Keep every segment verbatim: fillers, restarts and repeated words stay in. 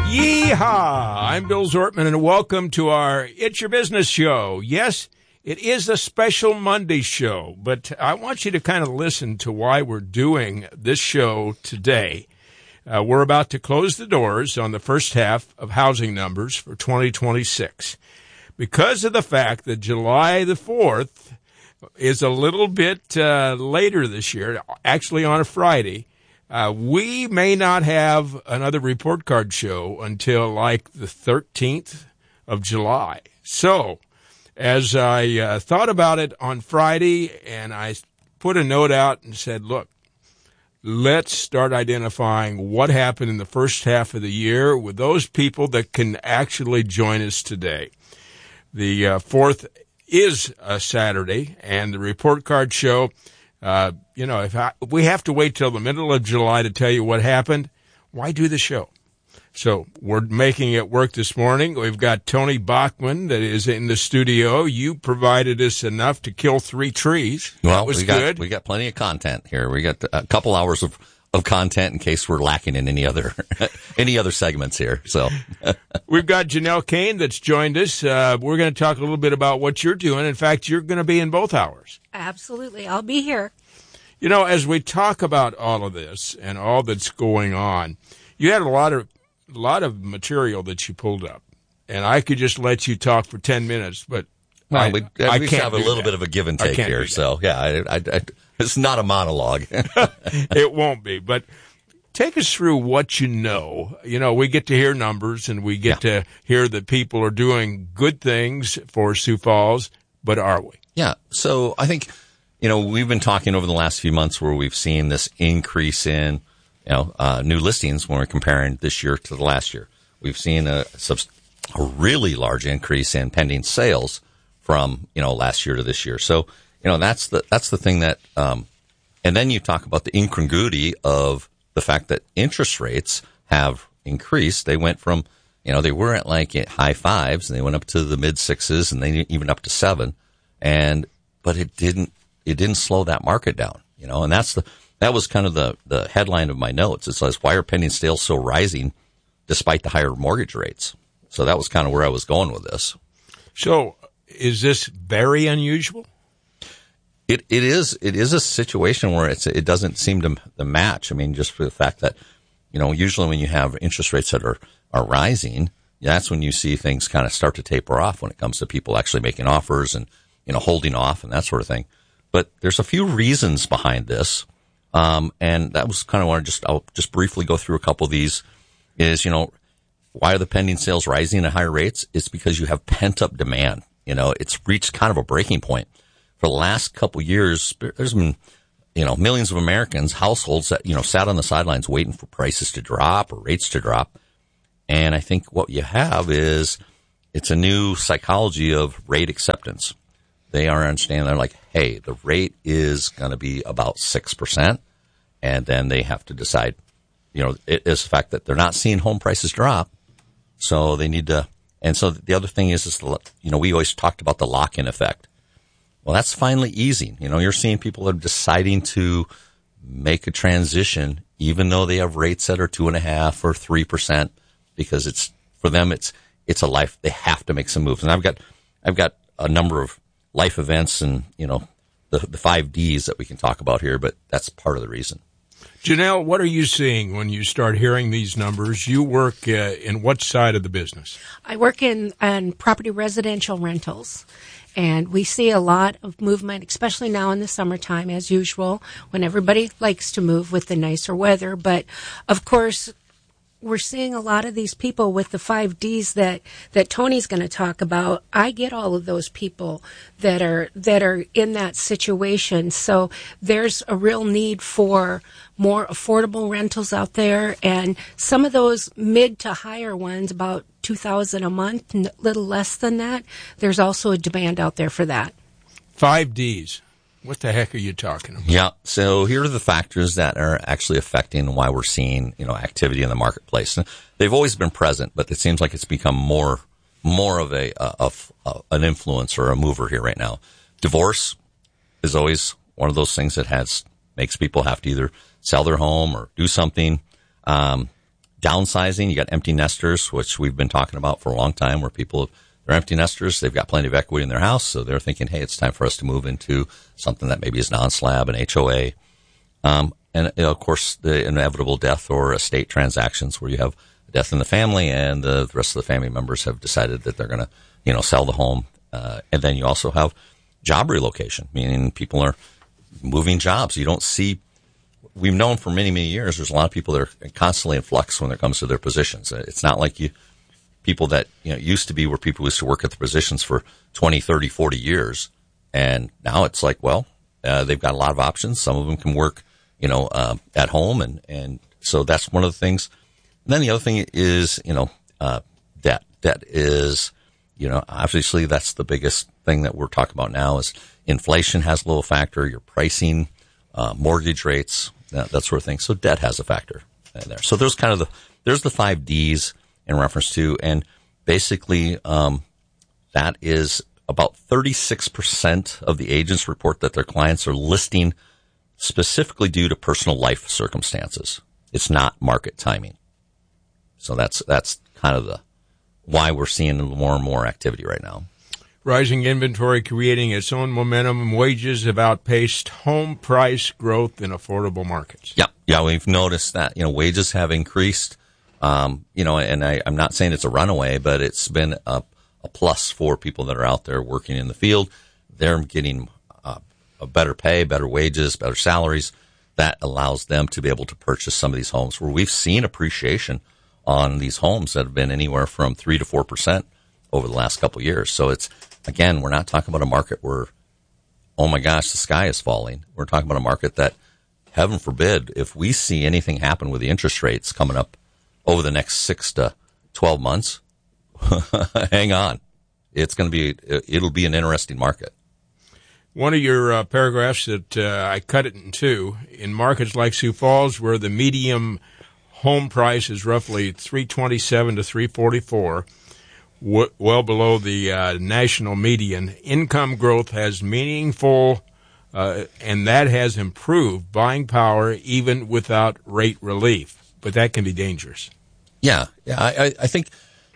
Yeehaw! I'm Bill Zortman, and welcome to our It's Your Business show. Yes, it is a special Monday show, but I want you to kind of listen to why we're doing this show today. Uh, we're about to close the doors on the first half of housing numbers for twenty twenty-six. Because of the fact that July the fourth is a little bit uh, later this year, actually on a Friday, Uh, we may not have another report card show until like the thirteenth of July. So, as I uh, thought about it on Friday, and I put a note out and said, look, let's start identifying what happened in the first half of the year with those people that can actually join us today. The uh, fourth is a Saturday, and the report card show, Uh, you know, if, I, if we have to wait till the middle of July to tell you what happened, why do the show? So we're making it work this morning. We've got Tony Bachman that is in the studio. You provided us enough to kill three trees. Well, that was we got, good. We got plenty of content here. We got a couple hours of, of content in case we're lacking in any other any other segments here. So we've got Janelle Kane that's joined us. Uh, we're going to talk a little bit about what you're doing. In fact, you're going to be in both hours. Absolutely. I'll be here. You know, as we talk about all of this and all that's going on, you had a lot of a lot of material that you pulled up, and I could just let you talk for ten minutes, but well, I, we, I we can't have a little that. bit of a give and take here. So, yeah, I, I, I, it's not a monologue. It won't be, but take us through what you know. You know, we get to hear numbers, and we get yeah. to hear that people are doing good things for Sioux Falls, but are we? Yeah, so I think, you know, we've been talking over the last few months where we've seen this increase in, you know, uh, new listings when we're comparing this year to the last year. We've seen a, a really large increase in pending sales from, you know, last year to this year. So, you know, that's the, that's the thing that, um, and then you talk about the incongruity of the fact that interest rates have increased. They went from, you know, they were at like high fives and they went up to the mid sixes and then even up to seven. And, but it didn't, it didn't slow that market down, you know, and that's the, that was kind of the, the headline of my notes. It says, why are pending sales so rising despite the higher mortgage rates? So that was kind of where I was going with this. So is this very unusual? It, it is, it is a situation where it's, it doesn't seem to, to match. I mean, just for the fact that, you know, usually when you have interest rates that are, are rising, that's when you see things kind of start to taper off when it comes to people actually making offers and, you know, holding off and that sort of thing. But there's a few reasons behind this. Um, and that was kind of what I just, I'll just briefly go through a couple of these is, you know, why are the pending sales rising at higher rates? It's because you have pent up demand. You know, it's reached kind of a breaking point. For the last couple of years, there's been, you know, millions of Americans, households that, you know, sat on the sidelines waiting for prices to drop or rates to drop. And I think what you have is it's a new psychology of rate acceptance. They are understanding, they're like, hey, the rate is going to be about six percent. And then they have to decide, you know, it is the fact that they're not seeing home prices drop. So they need to, and so the other thing is, is, you know, we always talked about the lock-in effect. Well, that's finally easing. You know, you're seeing people are deciding to make a transition, even though they have rates that are two and a half or three percent, because it's, for them, it's, it's a life. They have to make some moves. And I've got, I've got a number of life events and, you know, the, the five Ds that we can talk about here, but that's part of the reason. Janelle, what are you seeing when you start hearing these numbers? You work uh, in what side of the business? I work in, in property residential rentals, and we see a lot of movement, especially now in the summertime, as usual, when everybody likes to move with the nicer weather. But, of course, we're seeing a lot of these people with the five Ds that, that Tony's going to talk about. I get all of those people that are, that are in that situation. So there's a real need for more affordable rentals out there. And some of those mid to higher ones, about two thousand dollars a month, a little less than that, there's also a demand out there for that. Five Ds. What the heck are you talking about? Yeah. So here are the factors that are actually affecting why we're seeing, you know, activity in the marketplace. And they've always been present, but it seems like it's become more, more of a, of an influence or a mover here right now. Divorce is always one of those things that has, makes people have to either sell their home or do something. Um, downsizing. You got empty nesters, which we've been talking about for a long time, where people, they're empty nesters. They've got plenty of equity in their house. So they're thinking, hey, it's time for us to move into something that maybe is non-slab, an H O A. Um, and you know, of course, the inevitable death or estate transactions where you have a death in the family and the, the rest of the family members have decided that they're going to, you know, sell the home. Uh, and then you also have job relocation, meaning people are moving jobs. You don't see, we've known for many, many years, there's a lot of people that are constantly in flux when it comes to their positions. It's not like you, people that, you know, used to be where people used to work at the positions for twenty, thirty, forty years. And now it's like, well, uh, they've got a lot of options. Some of them can work, you know, uh, at home. And, and so that's one of the things. And then the other thing is, you know, uh, debt. Debt is, you know, obviously that's the biggest thing that we're talking about now is inflation has a little factor, your pricing, uh, mortgage rates, that, that sort of thing. So debt has a factor in there. So there's kind of the, there's the five D's in reference to, and basically, um, that is about thirty-six percent of the agents report that their clients are listing specifically due to personal life circumstances. It's not market timing. So that's, that's kind of the, why we're seeing more and more activity right now. Rising inventory creating its own momentum, and wages have outpaced home price growth in affordable markets. Yeah, yeah, we've noticed that, you know, wages have increased, um, you know, and I, I'm not saying it's a runaway, but it's been a, a plus for people that are out there working in the field. They're getting uh, a better pay, better wages, better salaries. That allows them to be able to purchase some of these homes where we've seen appreciation on these homes that have been anywhere from three to four percent over the last couple of years. So it's, again, we're not talking about a market where, oh my gosh, the sky is falling. We're talking about a market that, heaven forbid, if we see anything happen with the interest rates coming up over the next six to twelve months, hang on. It's going to be, it'll be an interesting market. One of your uh, paragraphs that uh, I cut it in two, in markets like Sioux Falls where the medium home price is roughly three twenty-seven to three forty-four, w- well below the uh, national median. Income growth has meaningful, uh, and that has improved buying power even without rate relief. But that can be dangerous. Yeah, yeah. I, I think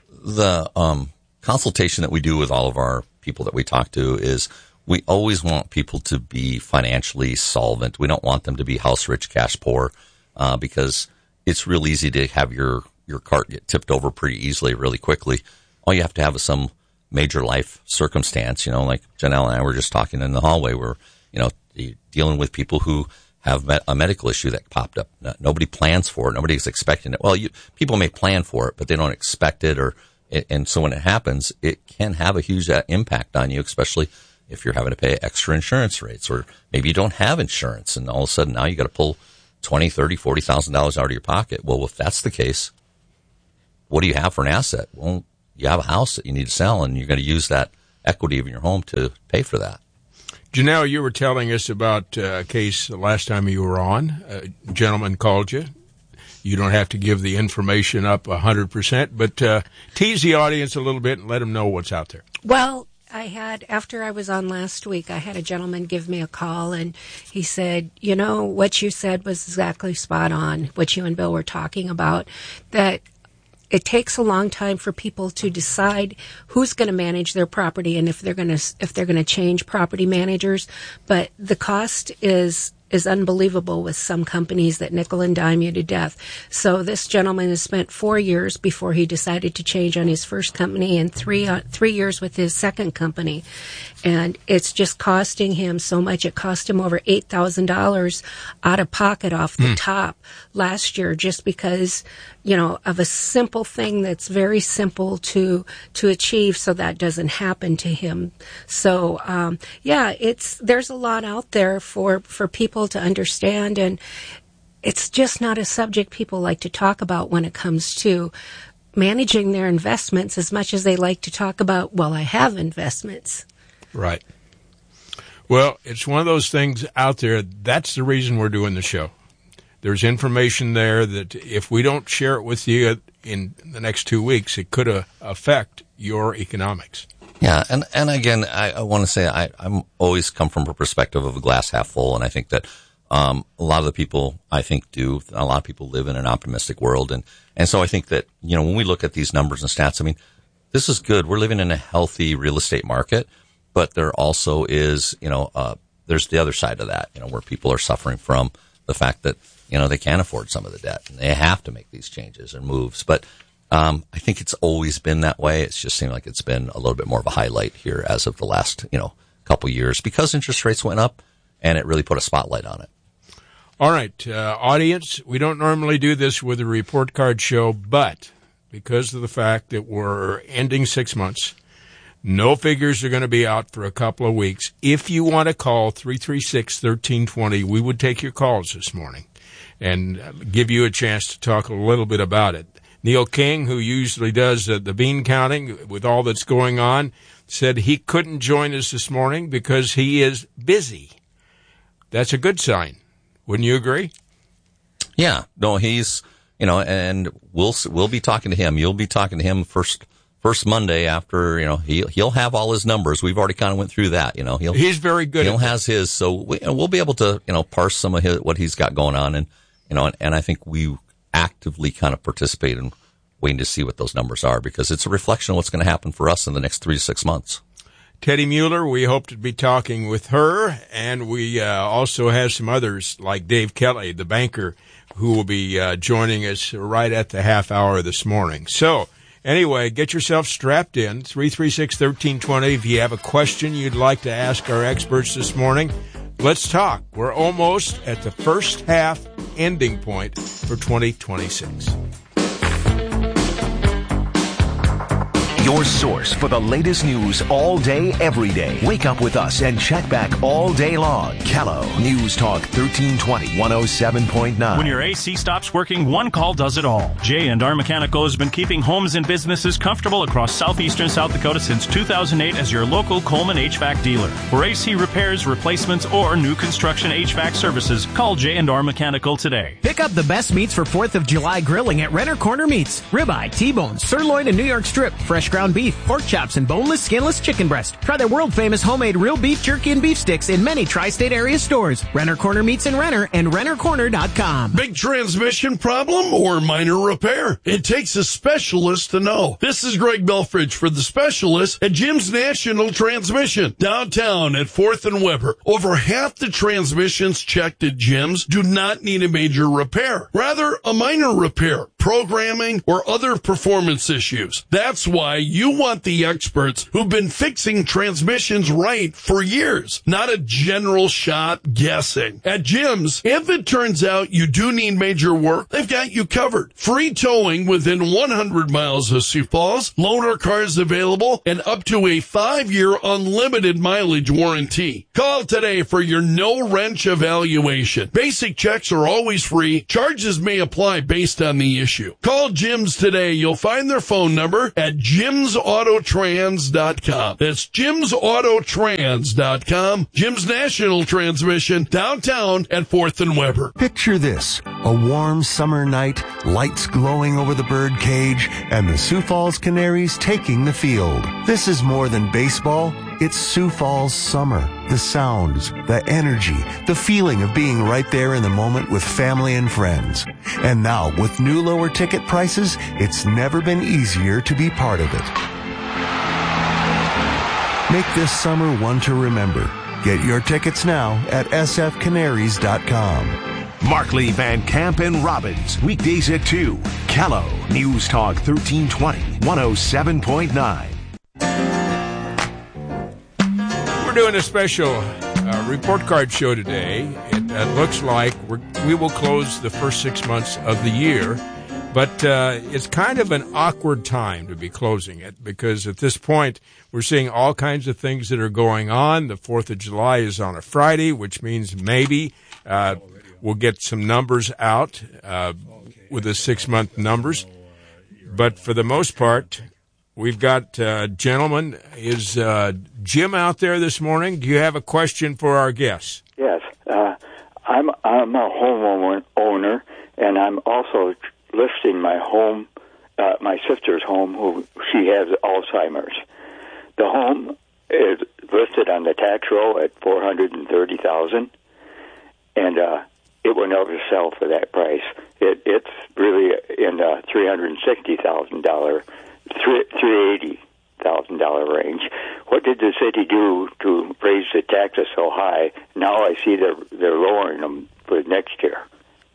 the um, consultation that we do with all of our people that we talk to is we always want people to be financially solvent. We don't want them to be house rich, cash poor, uh, because it's real easy to have your, your cart get tipped over pretty easily, really quickly. All you have to have is some major life circumstance, you know, like Janelle and I were just talking in the hallway where, you know, dealing with people who have a medical issue that popped up. Nobody plans for it. Nobody's expecting it. Well, you, people may plan for it, but they don't expect it. Or, and so when it happens, it can have a huge impact on you, especially if you're having to pay extra insurance rates, or maybe you don't have insurance and all of a sudden now you got to pull twenty, thirty, forty thousand dollars out of your pocket. Well, if that's the case, what do you have for an asset? Well, you have a house that you need to sell, and you're going to use that equity of your home to pay for that. Janelle, you were telling us about a case the last time you were on. A gentleman called you. You don't have to give the information up one hundred percent, but uh, tease the audience a little bit and let them know what's out there. Well, I had, after I was on last week, I had a gentleman give me a call, and he said, you know, what you said was exactly spot on, what you and Bill were talking about, that it takes a long time for people to decide who's going to manage their property and if they're going to if they're going to change property managers. But the cost is is unbelievable with some companies that nickel and dime you to death. So this gentleman has spent four years before he decided to change on his first company, and three uh, three years with his second company. And it's just costing him so much. It cost him over eight thousand dollars out of pocket off the mm. top last year, just because, you know, of a simple thing that's very simple to to achieve, so that doesn't happen to him. So um, yeah, it's there's a lot out there for for people to understand, and it's just not a subject people like to talk about when it comes to managing their investments as much as they like to talk about, well, I have investments. Right. Well, it's one of those things out there. That's the reason we're doing the show. There's information there that if we don't share it with you in the next two weeks, it could uh, affect your economics. Yeah, and, and again, I, I want to say I, I'm always come from a perspective of a glass half full, and I think that Um, a lot of the people, I think, do. A lot of people live in an optimistic world. And, and so I think that, you know, when we look at these numbers and stats, I mean, this is good. We're living in a healthy real estate market, but there also is, you know, uh, there's the other side of that, you know, where people are suffering from the fact that, you know, they can't afford some of the debt and they have to make these changes and moves. But, um, I think it's always been that way. It's just seemed like it's been a little bit more of a highlight here as of the last, you know, couple years because interest rates went up and it really put a spotlight on it. All right, uh, audience, we don't normally do this with a report card show, but because of the fact that we're ending six months, no figures are going to be out for a couple of weeks. If you want to call three three six, one three two zero, we would take your calls this morning and give you a chance to talk a little bit about it. Neil King, who usually does uh, the bean counting with all that's going on, said he couldn't join us this morning because he is busy. That's a good sign. Wouldn't you agree? Yeah. No, he's, you know, and we'll, we'll be talking to him. You'll be talking to him first, first Monday after, you know, he, he'll have all his numbers. We've already kind of went through that, you know. He'll, he's very good. He'll has his, so we, we'll be able to, you know, parse some of his, what he's got going on. And, you know, and, and I think we actively kind of participate in waiting to see what those numbers are because it's a reflection of what's going to happen for us in the next three to six months. Teddy Mueller, we hope to be talking with her, and we uh, also have some others like Dave Kelly, the banker, who will be uh, joining us right at the half hour this morning. So, anyway, get yourself strapped in, three three six, one three two zero. If you have a question you'd like to ask our experts this morning, let's talk. We're almost at the first half ending point for twenty twenty-six. Your source for the latest news all day, every day. Wake up with us and check back all day long. Callow News Talk thirteen twenty, one oh seven point nine. When your A C stops working, one call does it all. J and R Mechanical has been keeping homes and businesses comfortable across southeastern South Dakota since two thousand eight as your local Coleman H V A C dealer. For A C repairs, replacements, or new construction H V A C services, call J and R Mechanical today. Pick up the best meats for fourth of July grilling at Renner Corner Meats. Ribeye, T-bone, sirloin, and New York strip. Fresh ground beef, pork chops, and boneless, skinless chicken breast. Try their world-famous homemade real beef jerky and beef sticks in many tri-state area stores. Renner Corner Meats in Renner and renner corner dot com. Big transmission problem or minor repair? It takes a specialist to know. This is Greg Belfridge for the specialist at Jim's National Transmission, downtown at fourth and Weber. Over half the transmissions checked at Jim's do not need a major repair, rather a minor repair, programming, or other performance issues. That's why you want the experts who've been fixing transmissions right for years, not a general shot guessing. At Jim's, if it turns out you do need major work, they've got you covered. Free towing within one hundred miles of Sioux Falls, loaner cars available, and up to a five-year unlimited mileage warranty. Call today for your no-wrench evaluation. Basic checks are always free. Charges may apply based on the issue. Call Jim's today. You'll find their phone number at jims auto trans dot com. That's jims auto trans dot com. Jim's National Transmission, downtown at fourth and Weber. Picture this, a warm summer night, lights glowing over the bird cage, and the Sioux Falls Canaries taking the field. This is more than baseball. It's Sioux Falls summer. The sounds, the energy, the feeling of being right there in the moment with family and friends. And now, with new lower ticket prices, it's never been easier to be part of it. Make this summer one to remember. Get your tickets now at s f canaries dot com. Markley, Van Camp, and Robbins, weekdays at two. Callow News Talk thirteen twenty, one oh seven point nine. We're doing a special uh, report card show today. It uh, looks like we're, we will close the first six months of the year, but uh, it's kind of an awkward time to be closing it because at this point we're seeing all kinds of things that are going on. The fourth of July is on a Friday, which means maybe uh, we'll get some numbers out uh, with the six-month numbers. But for the most part, we've got uh, gentlemen. Is uh, Jim out there this morning? Do you have a question for our guests? Yes. Uh, I'm I'm a homeowner, owner, and I'm also listing my home, uh, my sister's home, who she has Alzheimer's. The home is listed on the tax roll at four hundred and thirty thousand, and uh, it will never sell for that price. It, it's really in the three hundred sixty thousand dollars, three hundred eighty thousand dollars range. What did the city do to raise the taxes so high? Now I see they're, they're lowering them for next year.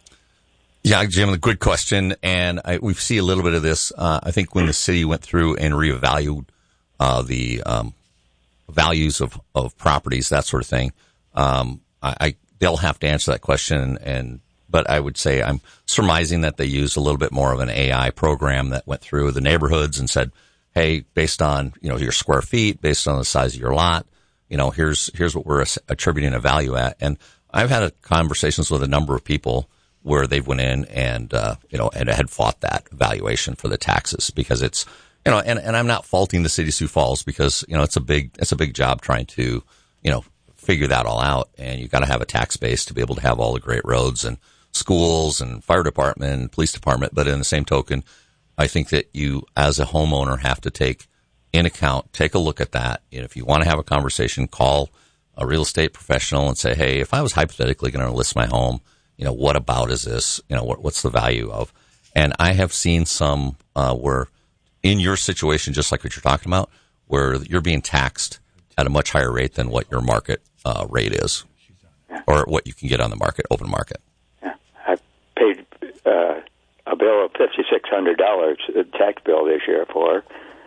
Yeah, Jim, a good question. And I, we see a little bit of this. Uh, I think when the city went through and reevaluated uh, the um, values of, of properties, that sort of thing, um, I, I they'll have to answer that question. And but I would say I'm surmising that they used a little bit more of an A I program that went through the neighborhoods and said, hey, based on, you know, your square feet, based on the size of your lot, you know, here's, here's what we're attributing a value at. And I've had a, conversations with a number of people where they went in and, uh, you know, and had fought that valuation for the taxes because it's, you know, and, and I'm not faulting the city of Sioux Falls because, you know, it's a big, it's a big job trying to, you know, figure that all out. And you got to have a tax base to be able to have all the great roads and schools and fire department and police department. But in the same token, I think that you, as a homeowner, have to take in account, take a look at that. And if you want to have a conversation, call a real estate professional and say, hey, if I was hypothetically going to list my home, you know, what about is this? You know, what, what's the value of? And I have seen some uh, where in your situation, just like what you're talking about, where you're being taxed at a much higher rate than what your market uh, rate is or what you can get on the market, open market. Yeah. I paid uh a bill of fifty-six hundred dollars, a tax bill this year for,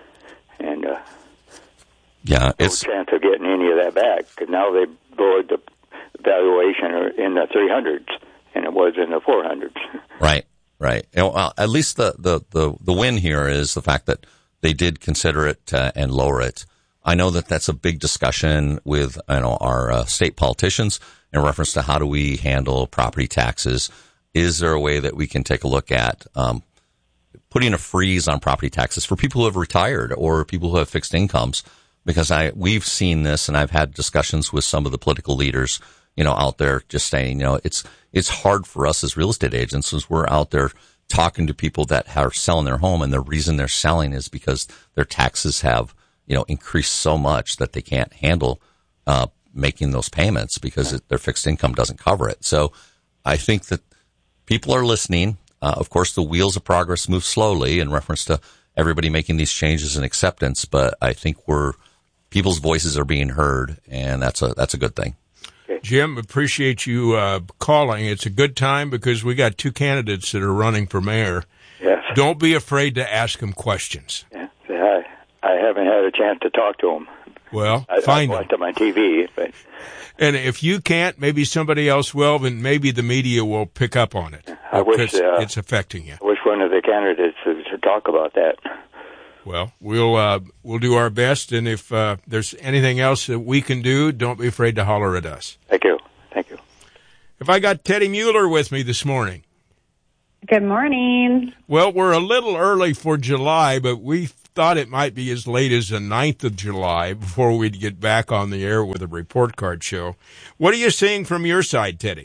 and uh, yeah, it's no chance of getting any of that back. Because now they lowered the valuation in the three hundreds, and it was in the four hundreds. Right, right. You know, uh, at least the, the, the, the win here is the fact that they did consider it uh, and lower it. I know that that's a big discussion with you know our uh, state politicians in reference to how do we handle property taxes. Is there a way that we can take a look at um, putting a freeze on property taxes for people who have retired or people who have fixed incomes? Because I we've seen this, and I've had discussions with some of the political leaders, you know, out there just saying, you know, it's it's hard for us as real estate agents as we're out there talking to people that are selling their home, and the reason they're selling is because their taxes have, you know, increased so much that they can't handle uh, making those payments because it, their fixed income doesn't cover it. So I think that people are listening. Uh, of course, the wheels of progress move slowly in reference to everybody making these changes and acceptance, but I think we're people's voices are being heard, and that's a that's a good thing. Jim, appreciate you uh, calling. It's a good time because we got two candidates that are running for mayor. Yes. Don't be afraid to ask them questions. Yeah. I, I haven't had a chance to talk to them. Well, I, find I watched on my T V. But. And if you can't, maybe somebody else will, and maybe the media will pick up on it. I wish uh, it's affecting you. I wish one of the candidates to, to talk about that. Well, we'll uh, we'll do our best, and if uh, there's anything else that we can do, don't be afraid to holler at us. Thank you. Thank you. If I got Teddy Mueller with me this morning. Good morning. Well, we're a little early for July, but we thought it might be as late as the ninth of July before we'd get back on the air with a report card show. What are you seeing from your side, Teddy?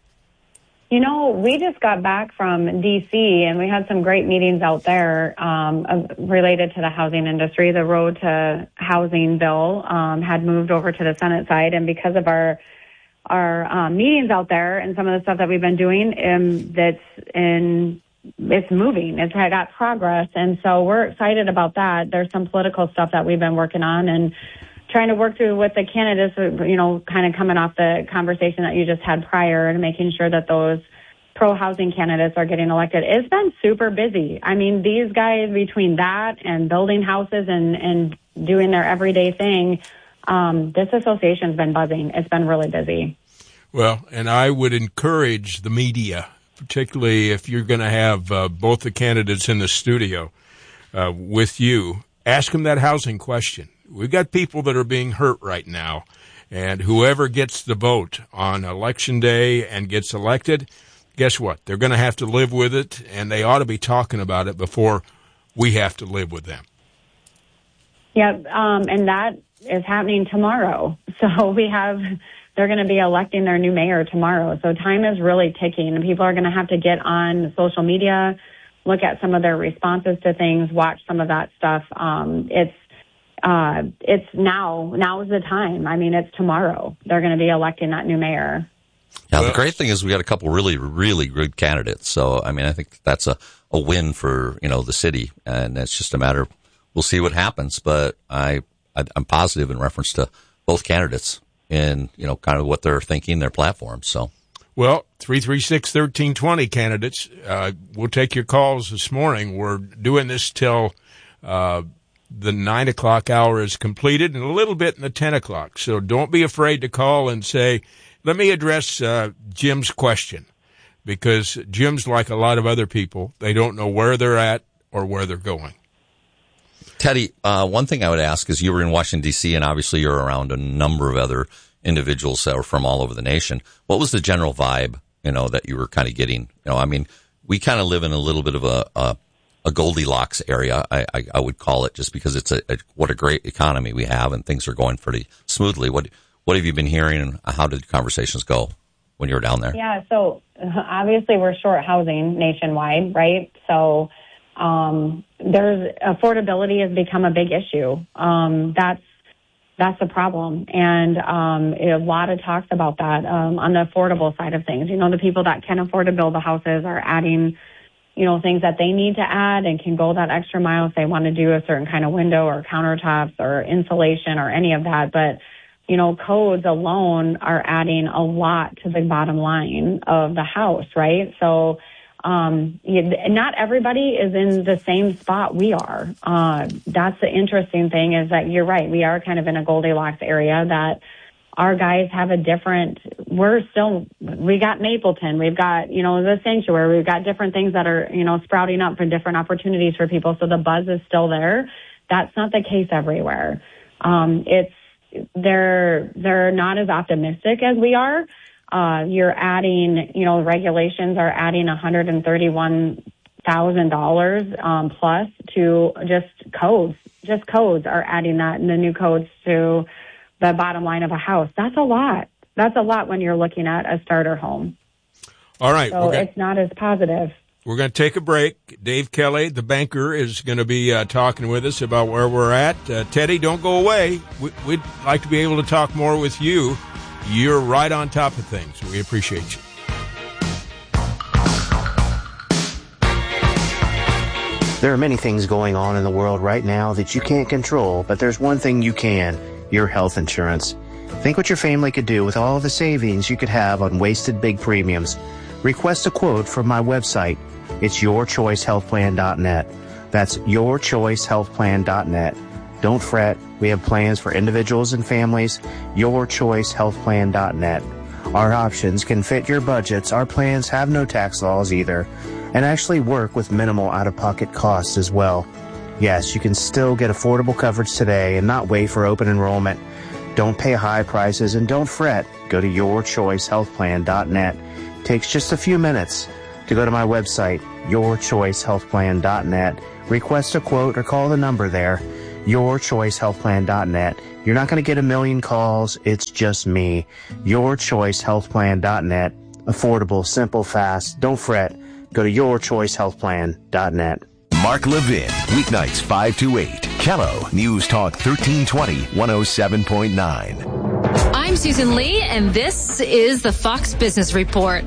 You know, we just got back from D C and we had some great meetings out there um, related to the housing industry. The road to housing bill um, had moved over to the Senate side, and because of our our um, meetings out there and some of the stuff that we've been doing, um, that's in it's moving. It's had got progress, and so we're excited about that. There's some political stuff that we've been working on and trying to work through with the candidates, you know, kind of coming off the conversation that you just had prior and making sure that those pro-housing candidates are getting elected. It's been super busy. I mean, these guys, between that and building houses and, and doing their everyday thing, um, this association's been buzzing. It's been really busy. Well, and I would encourage the media, particularly if you're going to have uh, both the candidates in the studio uh, with you, ask them that housing question. We've got people that are being hurt right now, and whoever gets the vote on Election Day and gets elected, guess what? They're going to have to live with it, and they ought to be talking about it before we have to live with them. Yep, um, and that is happening tomorrow. So we have, they're going to be electing their new mayor tomorrow. So time is really ticking, and people are going to have to get on social media, look at some of their responses to things, watch some of that stuff. Um, it's Uh, it's now, now is the time. I mean, it's tomorrow. They're going to be electing that new mayor. Yeah, Well, the great thing is we got a couple really, really good candidates. So, I mean, I think that's a, a win for, you know, the city. And it's just a matter of, we'll see what happens. But I, I, I'm positive in reference to both candidates and, you know, kind of what they're thinking, their platforms. So, well, three three six, one three two zero candidates, uh, we'll take your calls this morning. We're doing this till uh, the nine o'clock hour is completed and a little bit in the ten o'clock. So don't be afraid to call and say, let me address uh, Jim's question, because Jim's like a lot of other people. They don't know where they're at or where they're going. Teddy, uh, one thing I would ask is you were in Washington, D C, and obviously you're around a number of other individuals that are from all over the nation. What was the general vibe, you know, that you were kind of getting? You know, I mean, we kind of live in a little bit of a, a, a Goldilocks area, I, I, I would call it, just because it's a, a what a great economy we have and things are going pretty smoothly. What What have you been hearing, and how did conversations go when you were down there? Yeah, so obviously we're short housing nationwide, right? So um, there's affordability has become a big issue. Um, that's that's the problem, and um, a lot of talks about that um, on the affordable side of things. You know, the people that can afford to build the houses are adding, you know, things that they need to add and can go that extra mile if they want to do a certain kind of window or countertops or insulation or any of that, but you know, codes alone are adding a lot to the bottom line of the house, right? So um, you, not everybody is in the same spot we are. Uh, that's the interesting thing, is that you're right. We are kind of in a Goldilocks area, that our guys have a different, we're still, we got Mapleton, we've got, you know, the Sanctuary, we've got different things that are, you know, sprouting up for different opportunities for people. So the buzz is still there. That's not the case everywhere. Um, it's, they're they're not as optimistic as we are. Uh, you're adding, you know, regulations are adding one hundred thirty-one thousand dollars um, plus to just codes. Just codes are adding that, and the new codes to the bottom line of a house. That's a lot. That's a lot when you're looking at a starter home. All right. So it's not as positive. We're going to take a break. Dave Kelly, the banker, is going to be uh, talking with us about where we're at. Uh, Teddy, don't go away. We, we'd like to be able to talk more with you. You're right on top of things. We appreciate you. There are many things going on in the world right now that you can't control, but there's one thing you can: your health insurance. Think what your family could do with all the savings you could have on wasted big premiums. Request a quote from my website. It's your choice health plan dot net. That's your choice health plan dot net. Don't fret. We have plans for individuals and families. your choice health plan dot net. Our options can fit your budgets. Our plans have no tax laws either, and actually work with minimal out-of-pocket costs as well. Yes, you can still get affordable coverage today and not wait for open enrollment. Don't pay high prices and don't fret. Go to your choice health plan dot net. Takes just a few minutes to go to my website, your choice health plan dot net. Request a quote or call the number there, your choice health plan dot net. You're not going to get a million calls. It's just me. your choice health plan dot net. Affordable, simple, fast. Don't fret. Go to your choice health plan dot net. Mark Levin, weeknights five to eight. Kello, News Talk thirteen twenty, one oh seven point nine. I'm Susan Lee, and this is the Fox Business Report.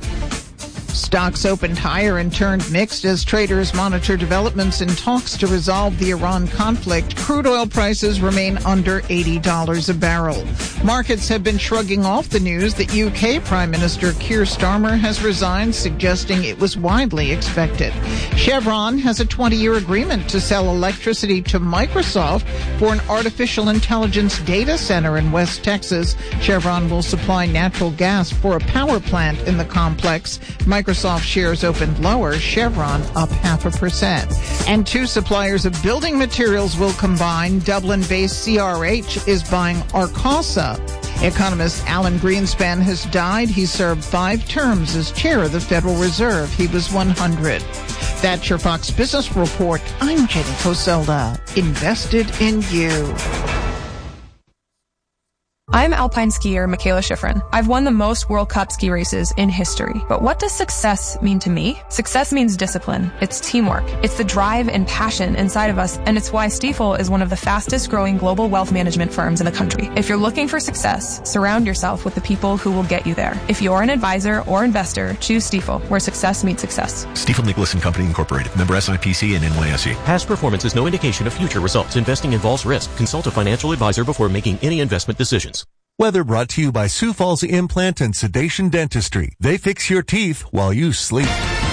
Stocks opened higher and turned mixed as traders monitor developments in talks to resolve the Iran conflict. Crude oil prices remain under eighty dollars a barrel. Markets have been shrugging off the news that U K Prime Minister Keir Starmer has resigned, suggesting it was widely expected. Chevron has a twenty-year agreement to sell electricity to Microsoft for an artificial intelligence data center in West Texas. Chevron will supply natural gas for a power plant in the complex. Microsoft shares opened lower, Chevron up half a percent. And two suppliers of building materials will combine. Dublin-based C R H is buying Arcasa. Economist Alan Greenspan has died. He served five terms as chair of the Federal Reserve. He was one hundred. That's your Fox Business Report. I'm Jenny Coselda. Invested in you. I'm alpine skier Michaela Schifrin. I've won the most World Cup ski races in history. But what does success mean to me? Success means discipline. It's teamwork. It's the drive and passion inside of us, and it's why Stifel is one of the fastest growing global wealth management firms in the country. If you're looking for success, surround yourself with the people who will get you there. If you're an advisor or investor, choose Stifel, where success meets success. Stifel Nicholas and Company Incorporated. Member S I P C and N Y S E. Past performance is no indication of future results. Investing involves risk. Consult a financial advisor before making any investment decisions. Weather brought to you by Sioux Falls Implant and Sedation Dentistry. They fix your teeth while you sleep.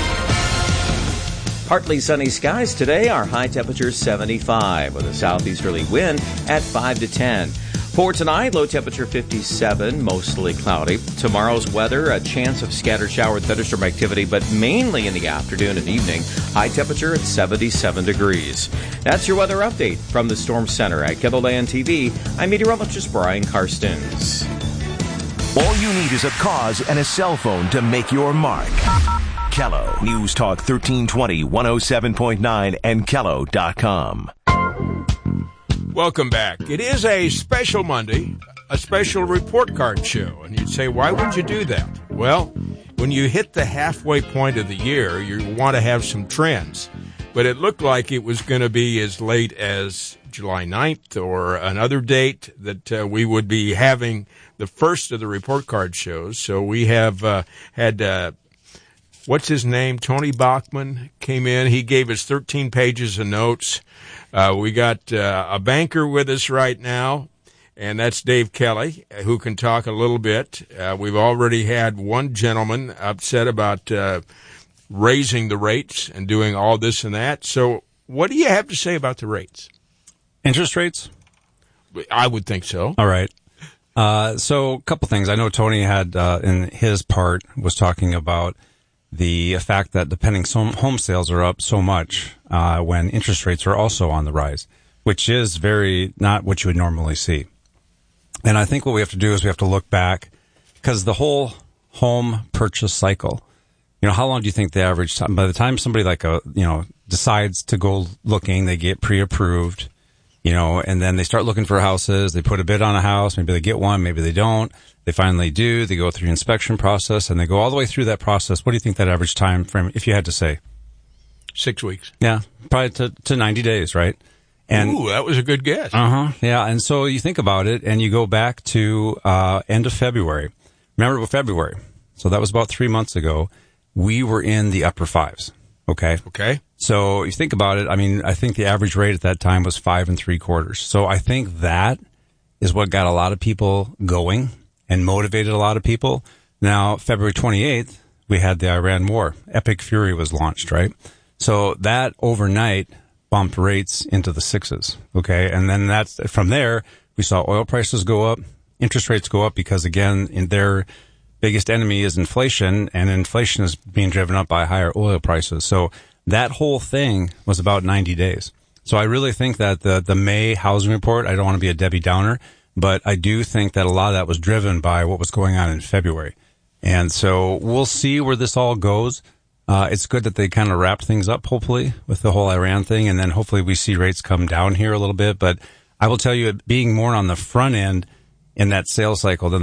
Partly sunny skies today. Our high temperature seventy-five with a southeasterly wind at five to ten. For tonight, low temperature fifty-seven, mostly cloudy. Tomorrow's weather, a chance of scattered shower and thunderstorm activity, but mainly in the afternoon and evening. High temperature at seventy-seven degrees. That's your weather update from the Storm Center at KELOLAND T V. I'm meteorologist Brian Karstens. All you need is a cause and a cell phone to make your mark. Kello News Talk thirteen twenty, one oh seven point nine, and kello dot com. Welcome back. It is a special Monday, a special report card show. And you'd say, why would you do that? Well, when you hit the halfway point of the year, you want to have some trends. But it looked like it was going to be as late as July ninth or another date that uh, we would be having the first of the report card shows. So we have uh, had, uh, what's his name? Tony Bachman came in. He gave us thirteen pages of notes. Uh, we got uh, a banker with us right now, and that's Dave Kelly, who can talk a little bit. Uh, we've already had one gentleman upset about uh, raising the rates and doing all this and that. So what do you have to say about the rates? Interest rates? I would think so. All right. Uh, so a couple things. I know Tony had, uh, in his part, was talking about the fact that depending so home sales are up so much uh, when interest rates are also on the rise, which is very not what you would normally see. And I think what we have to do is we have to look back, because the whole home purchase cycle, you know, how long do you think the average time, by the time somebody like a, you know, decides to go looking, they get pre-approved, you know, and then they start looking for houses, they put a bid on a house, maybe they get one, maybe they don't. They finally do. They go through the inspection process, and they go all the way through that process. What do you think that average time frame, if you had to say? Six weeks. Yeah, probably to, to ninety days, right? And, Ooh, that was a good guess. Uh-huh, yeah. And so you think about it, and you go back to uh end of February. Remember February? So that was about three months ago. We were in the upper fives, okay? Okay. So you think about it, I mean, I think the average rate at that time was five and three quarters. So I think that is what got a lot of people going and motivated a lot of people. Now, February twenty-eighth, we had the Iran war. Epic Fury was launched, right? So that overnight bumped rates into the sixes, okay? And then that's from there, we saw oil prices go up, interest rates go up, because, again, in their biggest enemy is inflation, and inflation is being driven up by higher oil prices. So that whole thing was about ninety days. So I really think that the, the May housing report, I don't want to be a Debbie Downer, but I do think that a lot of that was driven by what was going on in February. And so we'll see where this all goes. Uh, it's good that they kind of wrapped things up, hopefully, with the whole Iran thing. And then hopefully we see rates come down here a little bit. But I will tell you, it being more on the front end in that sales cycle than